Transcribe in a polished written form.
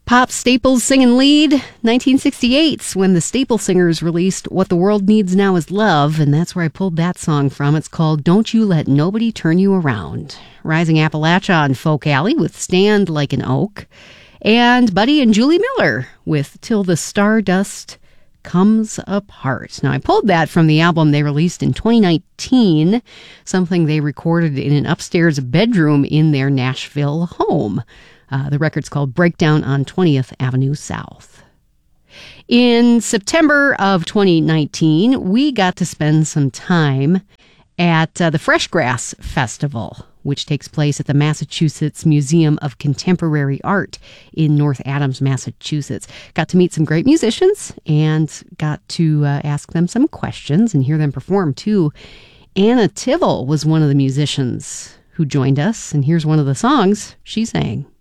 Pop Staples singing lead, 1968's when the Staple Singers released What the World Needs Now Is Love, and that's where I pulled that song from. It's called Don't You Let Nobody Turn You Around. Rising Appalachia on Folk Alley with Stand Like an Oak, and Buddy and Julie Miller with Till the Stardust Comes Apart. Now, I pulled that from the album they released in 2019, something they recorded in an upstairs bedroom in their Nashville home. The record's called Breakdown on 20th Avenue South. In September of 2019, we got to spend some time at the Fresh Grass Festival, which takes place at the Massachusetts Museum of Contemporary Art in North Adams, Massachusetts. Got to meet some great musicians and got to ask them some questions and hear them perform, too. Anna Tivell was one of the musicians who joined us, and here's one of the songs she sang.